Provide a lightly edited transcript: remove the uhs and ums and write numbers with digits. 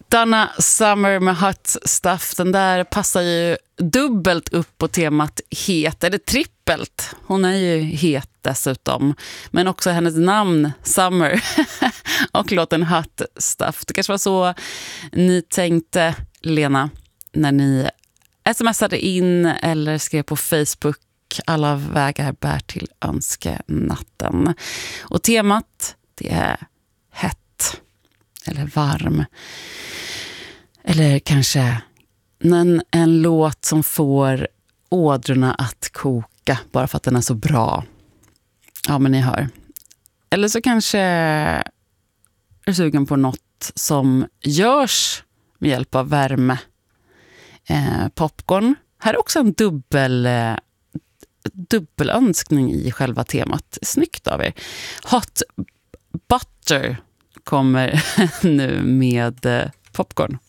Donna Summer med Hot Stuff. Den där passar ju dubbelt upp på temat het, eller trippelt. Hon är ju het dessutom. Men också hennes namn, Summer. Och låten Hot Stuff. Det kanske var så ni tänkte, Lena, när ni smsade in eller skrev på Facebook. Alla vägar bär till önskenatten. Och temat, det är hett eller varm. Eller kanske en låt som får ådrorna att koka bara för att den är så bra. Ja, men ni hör. Eller så kanske är du sugen på något som görs med hjälp av värme. Popcorn. Här är också en dubbelönskning i själva temat. Snyggt av er. Hot Butter kommer nu med popcorn.